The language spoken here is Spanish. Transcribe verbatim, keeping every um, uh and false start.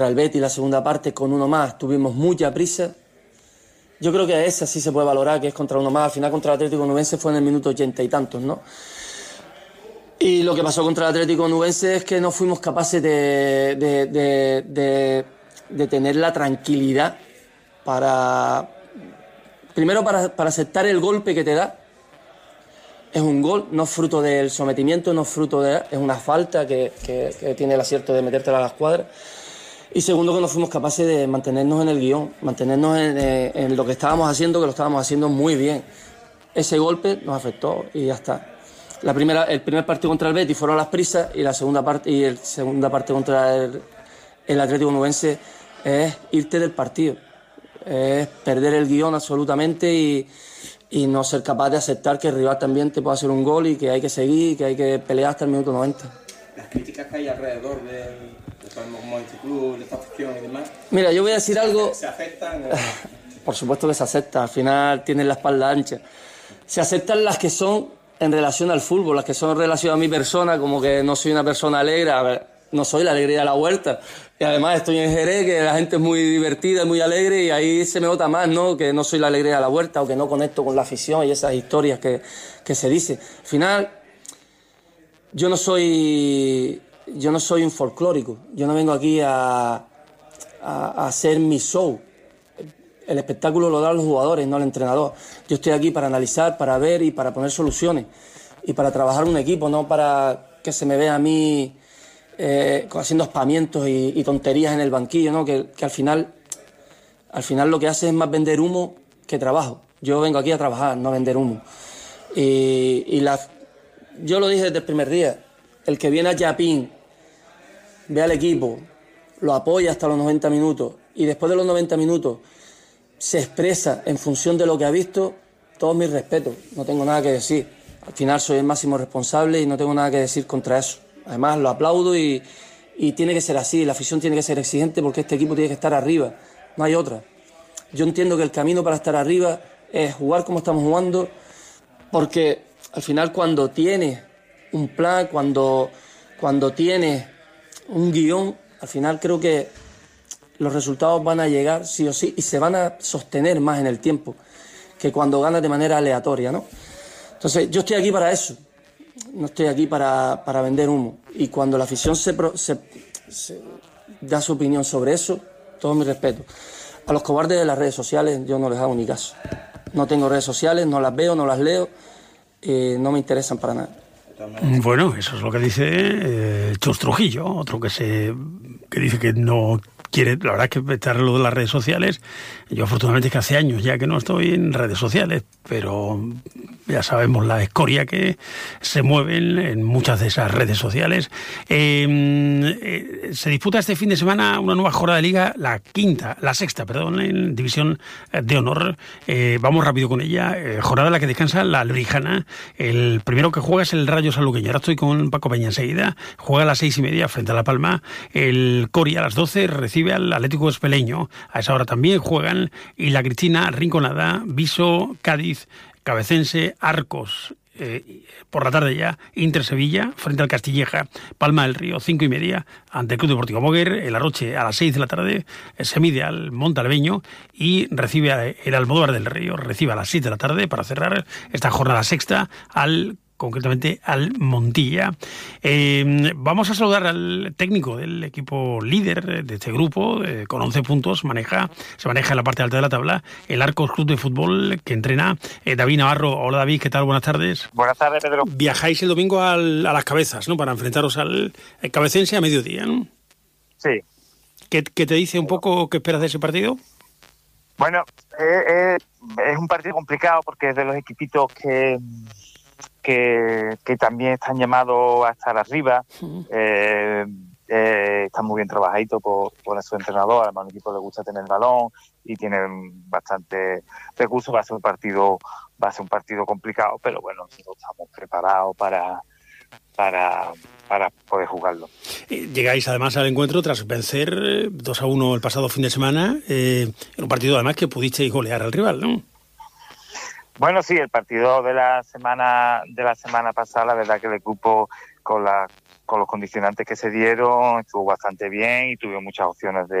El Betis la segunda parte con uno más tuvimos mucha prisa. Yo creo que a esa sí se puede valorar, que es contra uno más. Al final contra el Atlético Nubense fue en el minuto ochenta y tantos, ¿no? Y lo que pasó contra el Atlético Nubense es que no fuimos capaces de, de, de, de, de tener la tranquilidad para... Primero para, para aceptar el golpe que te da. Es un gol, no es fruto del sometimiento, no es fruto de... Es una falta que, que, que tiene el acierto de metértela a la escuadra. Y segundo, que no fuimos capaces de mantenernos en el guión, mantenernos en, en lo que estábamos haciendo, que lo estábamos haciendo muy bien. Ese golpe nos afectó y ya está. La primera, el primer partido contra el Betis fueron las prisas y la segunda parte y el segunda parte contra el, el Atlético Nubense es irte del partido, es perder el guión absolutamente y, y no ser capaz de aceptar que el rival también te puede hacer un gol y que hay que seguir, que hay que pelear hasta el minuto noventa. Las críticas que hay alrededor de... como este club, de esta afición y demás. Mira, yo voy a decir algo... ¿Se aceptan? Por supuesto que se acepta, al final tienen la espalda ancha. Se aceptan las que son en relación al fútbol, las que son en relación a mi persona, como que no soy una persona alegre. A ver, no soy la alegría de la huerta. Y además estoy en Jerez, que la gente es muy divertida, muy alegre, y ahí se me nota más, ¿no? Que no soy la alegría de la huerta o que no conecto con la afición y esas historias que, que se dicen. Al final, yo no soy... Yo no soy un folclórico, yo no vengo aquí a, a, a hacer mi show. El espectáculo lo dan los jugadores, no el entrenador. Yo estoy aquí para analizar, para ver y para poner soluciones y para trabajar un equipo, no para que se me vea a mí eh, haciendo espamientos y, y tonterías en el banquillo, ¿no? que, que al final, al final lo que hace es más vender humo que trabajo. Yo vengo aquí a trabajar, no a vender humo. Y, y la, yo lo dije desde el primer día, el que viene a Yapín, ve al equipo, lo apoya hasta los noventa minutos y después de los noventa minutos se expresa en función de lo que ha visto, todos mis respetos, no tengo nada que decir. Al final soy el máximo responsable y no tengo nada que decir contra eso. Además lo aplaudo y, y tiene que ser así, la afición tiene que ser exigente porque este equipo tiene que estar arriba, no hay otra. Yo entiendo que el camino para estar arriba es jugar como estamos jugando, porque al final cuando tienes un plan, cuando, cuando tienes un guión, al final creo que los resultados van a llegar sí o sí y se van a sostener más en el tiempo que cuando ganas de manera aleatoria, ¿no? Entonces yo estoy aquí para eso, no estoy aquí para, para vender humo, y cuando la afición se, se, se da su opinión sobre eso, todo mi respeto. A los cobardes de las redes sociales yo no les hago ni caso, no tengo redes sociales, no las veo, no las leo, eh, no me interesan para nada. Bueno, eso es lo que dice eh, Chus Trujillo, otro que se que dice que no quiere, la verdad es que vetar lo de las redes sociales. Yo afortunadamente es que hace años ya que no estoy en redes sociales, pero ya sabemos la escoria que se mueven en muchas de esas redes sociales. Eh, eh, se disputa este fin de semana una nueva jornada de Liga, la quinta, la sexta, perdón, en División de Honor. Eh, vamos rápido con ella. Eh, jornada en la que descansa la Lebrijana. El primero que juega es el Rayo Sanluqueño. Ahora estoy con Paco Peña enseguida. Juega a las seis y media frente a La Palma. El Coria a las doce recibe al Atlético Espeleño. A esa hora también juegan. Y la Cristina Rinconada, Viso, Cádiz, Cabecense, Arcos. Eh, por la tarde ya, Inter Sevilla, frente al Castilleja, Palma del Río, cinco y media, ante el Club Deportivo Moguer. El Arroche a las seis de la tarde eh, se mide al Montalbeño y recibe a, el Almodóvar del Río, recibe a las siete de la tarde para cerrar esta jornada sexta al concretamente al Montilla. Eh, vamos a saludar al técnico del equipo líder de este grupo, eh, con once puntos, maneja, se maneja en la parte alta de la tabla, el Arcos Club de Fútbol, que entrena eh, David Navarro. Hola David, ¿qué tal? Buenas tardes. Buenas tardes, Pedro. Viajáis el domingo al, a Las Cabezas, ¿no? Para enfrentaros al Cabecense a mediodía, ¿no? Sí. ¿Qué, qué te dice un poco qué esperas de ese partido? Bueno, eh, eh, es un partido complicado porque es de los equipitos que... Que, que también están llamados a estar arriba. Uh-huh. eh, eh, están muy bien trabajaditos por, por su entrenador. Además, al equipo le gusta tener el balón y tienen bastante recursos. Va a ser un partido, va a ser un partido complicado, pero bueno, nosotros estamos preparados para para para poder jugarlo. Llegáis además al encuentro tras vencer dos a uno el pasado fin de semana, eh, en un partido además que pudisteis golear al rival, ¿no? Bueno, sí, el partido de la semana de la semana pasada, la verdad que el equipo con la con los condicionantes que se dieron, estuvo bastante bien y tuvo muchas opciones de